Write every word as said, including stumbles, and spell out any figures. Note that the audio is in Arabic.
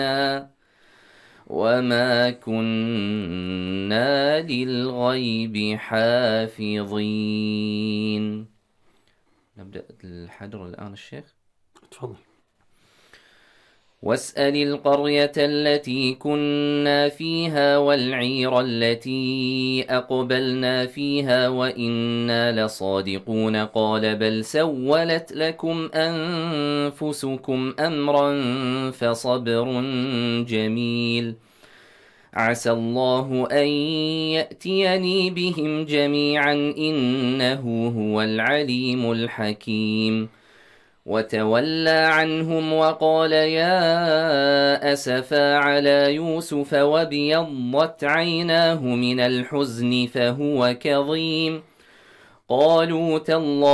وما كنا للغيب حافظين. نبدأ الحدر الآن الشيخ. تفضل. واسأل القرية التي كنا فيها والعير التي أقبلنا فيها وإنا لصادقون قال بل سولت لكم أنفسكم أمرا فصبر جميل عسى الله أن يأتيني بهم جميعا إنه هو العليم الحكيم. وتولى عنهم وقال يا أسفا على يوسف وابيضت عيناه من الحزن فهو كظيم قالوا تالله